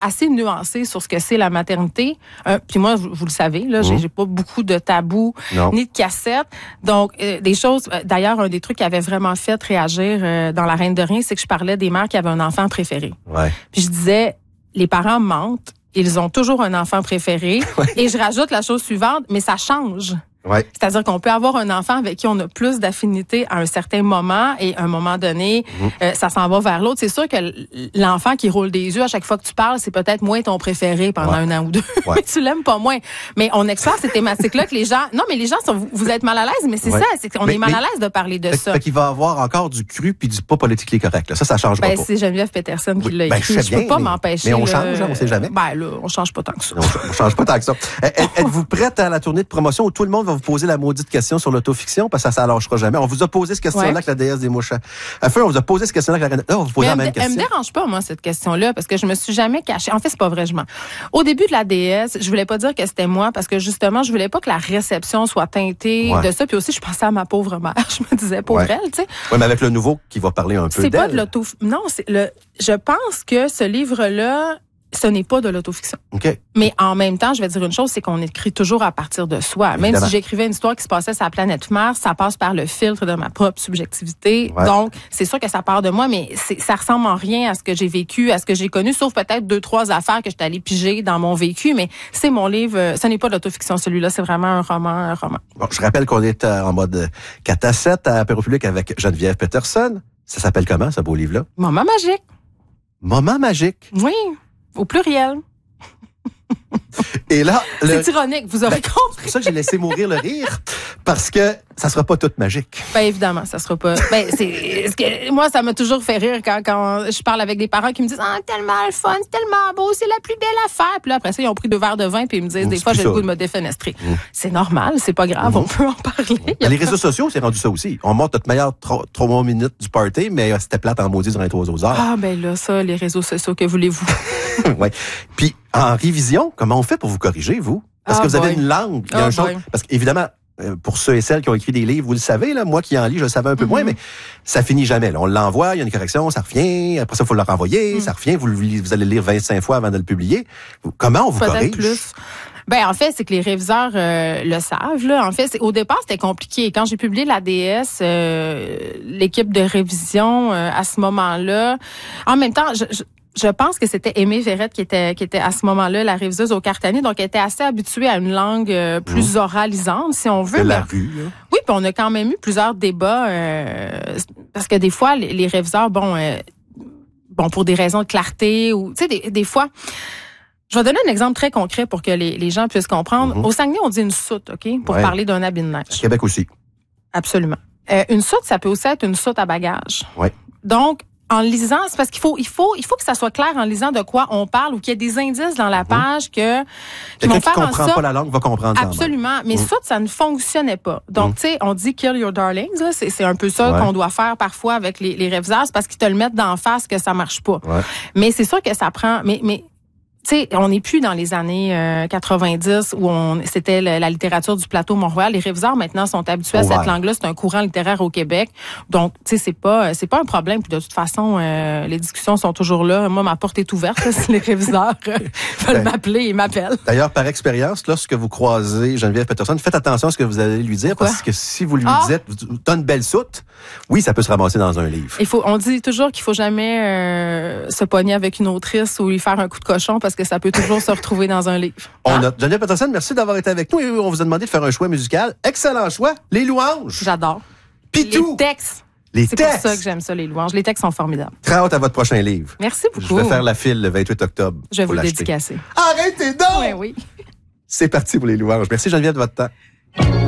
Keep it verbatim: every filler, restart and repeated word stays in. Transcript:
assez nuancée sur ce que c'est la maternité. Euh, puis moi, vous, vous le savez, là, mmh. j'ai, j'ai pas beaucoup de tabous non. ni de cassettes. Donc, euh, des choses... Euh, d'ailleurs, un des trucs qui avait vraiment fait réagir euh, dans La Reine de rien, c'est que je parlais des mères qui avaient un enfant préféré. Ouais. Puis je disais, les parents mentent, ils ont toujours un enfant préféré. Ouais. Et je rajoute la chose suivante, mais ça change. Ouais. C'est-à-dire qu'on peut avoir un enfant avec qui on a plus d'affinité à un certain moment et à un moment donné, mmh. euh, ça s'en va vers l'autre. C'est sûr que l'enfant qui roule des yeux à chaque fois que tu parles, c'est peut-être moins ton préféré pendant ouais. un an ou deux. Ouais. Mais tu l'aimes pas moins. Mais on explore ces thématiques-là que les gens... Non, mais les gens, sont, vous êtes mal à l'aise, mais c'est ouais. ça. C'est qu'on mais, est mal mais, à l'aise de parler de fait, ça. Fait qu'il va avoir encore du cru puis du pas politiquement correct. Là. Ça, ça change ben, pas. C'est Geneviève Peterson qui oui. l'a écrit. Ben, je, je peux pas mais, m'empêcher. Mais on change, là, on sait jamais. Ben là, on change pas tant que ça. Non, on change pas tant que ça. Êtes-vous prête à la tournée de promotion où tout le monde va vous poser la maudite question sur l'autofiction, parce que ça, ça lâchera jamais. On vous a posé cette question-là ouais. avec la déesse des mouches. À fin, on vous a posé cette question-là avec la reine. Là, on vous pose la même me, question. Elle me dérange pas, moi, cette question-là, parce que je me suis jamais cachée. En fait, c'est pas vrai, je mens. Au début de la déesse, je voulais pas dire que c'était moi, parce que justement, je voulais pas que la réception soit teintée ouais. de ça. Puis aussi, je pensais à ma pauvre mère. Je me disais, pauvre ouais. elle, tu sais. Oui, mais avec le nouveau qui va parler un peu c'est d'elle. C'est pas de l'auto... Non, c'est le... Je pense que ce livre-là, ce n'est pas de l'autofiction. Okay. Mais en même temps, je vais dire une chose, c'est qu'on écrit toujours à partir de soi. Évidemment. Même si j'écrivais une histoire qui se passait sur la planète Mars, ça passe par le filtre de ma propre subjectivité. Ouais. Donc, c'est sûr que ça part de moi, mais c'est, ça ressemble en rien à ce que j'ai vécu, à ce que j'ai connu, sauf peut-être deux, trois affaires que je suis allée piger dans mon vécu, mais c'est mon livre. Ce n'est pas de l'autofiction, celui-là. C'est vraiment un roman, un roman. Bon, je rappelle qu'on est en mode quatre à sept à Apéro Public avec Geneviève Peterson. Ça s'appelle comment, ce beau livre-là? Moment magique. Moment magique? Oui. Au pluriel. Et là, le... c'est ironique, vous aurez ben, compris. C'est pour ça que j'ai laissé mourir le rire, parce que ça sera pas tout magique. Ben évidemment, ça sera pas. Ben c'est, c'est que, moi, ça m'a toujours fait rire quand, quand je parle avec des parents qui me disent ah tellement le fun, c'est tellement beau, c'est la plus belle affaire. Puis là après ça, ils ont pris deux verres de vin puis ils me disent mmh, des fois j'ai ça. le goût de me défenestrer. Mmh. C'est normal, c'est pas grave, mmh. on peut en parler. Mmh. Les pas... réseaux sociaux, c'est rendu ça aussi. On montre notre meilleure trois minutes du party, mais c'était plate en maudit durant les trois autres heures. Ah ben là, ça, les réseaux sociaux, que voulez-vous? Oui. Puis en révision, comment on fait pour vous corriger, vous? Parce ah que vous boy. avez une langue. Il y a ah un chose, parce qu'évidemment, pour ceux et celles qui ont écrit des livres, vous le savez, là, moi qui en lis, je le savais un peu mm-hmm. moins, mais ça finit jamais. Là. On l'envoie, il y a une correction, ça revient, après ça, il faut le renvoyer, mm. ça revient, vous, vous allez le lire vingt-cinq fois avant de le publier. Comment on vous Peut-être corrige? Plus. Ben en fait, c'est que les réviseurs euh, le savent. Là. En fait, c'est, au départ, c'était compliqué. Quand j'ai publié La déesse, euh, l'équipe de révision, euh, à ce moment-là, en même temps, je... je Je pense que c'était Aimée Verrette qui était qui était à ce moment-là la réviseuse au Cartanier, donc elle était assez habituée à une langue euh, plus mmh. oralisante, si on veut. De mais... la rue, là. Oui, puis on a quand même eu plusieurs débats euh, parce que des fois les, les réviseurs, bon, euh, bon pour des raisons de clarté ou tu sais des, des fois. Je vais donner un exemple très concret pour que les, les gens puissent comprendre. Mmh. Au Saguenay, on dit une soute, ok, pour ouais. parler d'un habit de neige. Au Québec aussi. Absolument. Euh, une soute, ça peut aussi être une soute à bagages. Oui. Donc en lisant, c'est parce qu'il faut, il faut, il faut que ça soit clair en lisant de quoi on parle ou qu'il y ait des indices dans la page que qui vont faire en sorte. Quelqu'un qui comprend pas la langue va comprendre. Absolument, mais mmh. ça, ça ne fonctionnait pas. Donc, mmh. tu sais, on dit kill your darlings, là, c'est, c'est un peu ça ouais. qu'on doit faire parfois avec les, les réviseurs, c'est parce qu'ils te le mettent d'en face que ça marche pas. Ouais. Mais c'est sûr que ça prend, mais, mais. Tu sais, on n'est plus dans les années euh, quatre-vingt-dix où on c'était la, la littérature du plateau Mont-Royal. Les réviseurs maintenant sont habitués à oh, cette ouais. langue-là. C'est un courant littéraire au Québec. Donc, tu sais, c'est pas c'est pas un problème. Puis de toute façon, euh, les discussions sont toujours là. Moi, ma porte est ouverte. Là, si les réviseurs euh, veulent ben, m'appeler, ils m'appellent. D'ailleurs, par expérience, lorsque vous croisez Geneviève Peterson, faites attention à ce que vous allez lui dire. Quoi? Parce que si vous lui ah. dites « t'as une belle soute », oui, ça peut se ramasser dans un livre. Il faut, on dit toujours qu'il faut jamais euh, se pogner avec une autrice ou lui faire un coup de cochon parce que ça peut toujours se retrouver dans un livre. On hein? a Geneviève Peterson, merci d'avoir été avec nous. Et on vous a demandé de faire un choix musical. Excellent choix. Les louanges. J'adore. Pitou. Les textes. Les C'est textes. pour ça que j'aime ça, les louanges. Les textes sont formidables. Très hâte à votre prochain livre. Merci beaucoup. Je vais faire la file le vingt-huit octobre. Je vais vous le dédicacer. Arrêtez donc! Oui, oui. C'est parti pour les louanges. Merci Geneviève de votre temps.